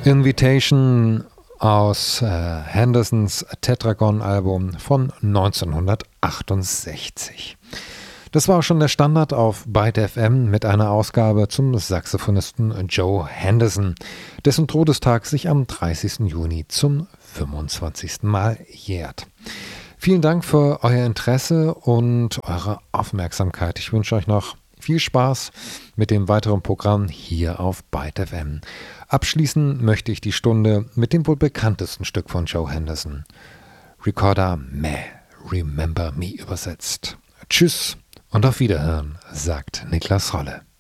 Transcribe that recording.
Invitation aus Hendersons Tetragon-Album von 1968. Das war auch schon der Standard auf Byte FM mit einer Ausgabe zum Saxophonisten Joe Henderson, dessen Todestag sich am 30. Juni zum 25. Mal jährt. Vielen Dank für euer Interesse und eure Aufmerksamkeit. Ich wünsche euch noch viel Spaß mit dem weiteren Programm hier auf Byte FM. Abschließen möchte ich die Stunde mit dem wohl bekanntesten Stück von Joe Henderson. Recorder Meh, Remember Me übersetzt. Tschüss und auf Wiederhören, sagt Niklas Rolle.